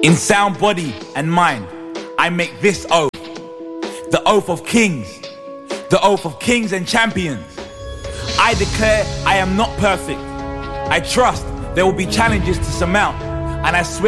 In sound body and mind, I make this oath. The oath of kings. The oath of kings and champions. I declare I am not perfect. I trust there will be challenges to surmount, and I swear